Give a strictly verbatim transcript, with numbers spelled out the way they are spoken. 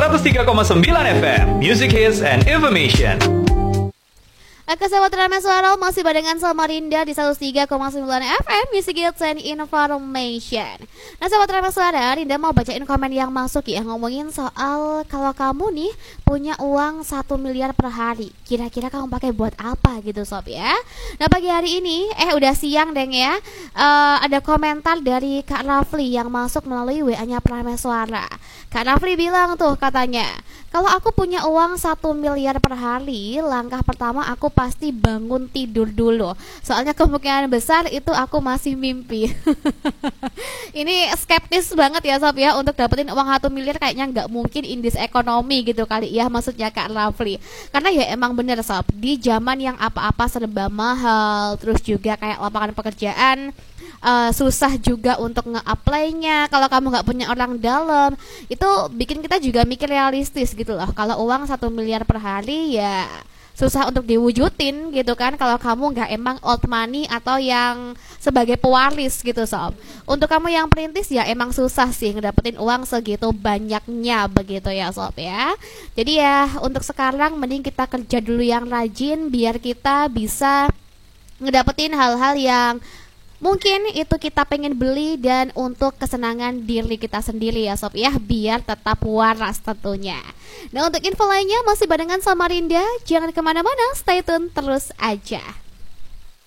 seratus tiga koma sembilan F M, Music Hits and Information. Oke, sahabat Rama Suara masih barengan sama Rinda di seratus tiga koma sembilan F M Music Hits and Information. Nah, sahabat Rama Suara, Rinda mau bacain komen yang masuk ya, ngomongin soal kalau kamu nih punya uang satu miliar per hari, kira-kira kamu pakai buat apa gitu sob ya. Nah, pagi hari ini eh udah siang deng ya, uh, ada komentar dari Kak Rafli yang masuk melalui W A-nya Rama Suara. Kak Rafli bilang tuh katanya, kalau aku punya uang satu miliar per hari, langkah pertama aku pasti bangun tidur dulu. Soalnya kemungkinan besar itu aku masih mimpi. Ini skeptis banget ya sob ya, untuk dapetin uang satu miliar kayaknya nggak mungkin in this economy gitu kali ya, maksudnya Kak Rafli. Karena ya emang bener sob, di zaman yang apa-apa serba mahal, terus juga kayak lapangan pekerjaan Uh, susah juga untuk nge-apply-nya. Kalau kamu nggak punya orang dalam, itu bikin kita juga mikir realistis gitu loh. Kalau uang satu miliar per hari ya susah untuk diwujudin gitu kan, kalau kamu nggak emang old money atau yang sebagai pewaris gitu sob. Untuk kamu yang perintis ya emang susah sih ngedapetin uang segitu banyaknya begitu ya sob ya. Jadi ya untuk sekarang mending kita kerja dulu yang rajin, biar kita bisa ngedapetin hal-hal yang mungkin itu kita pengen beli dan untuk kesenangan diri kita sendiri ya sob ya, biar tetap waras tentunya. Nah, untuk info lainnya masih barengan sama Rinda, jangan kemana-mana, stay tune terus aja.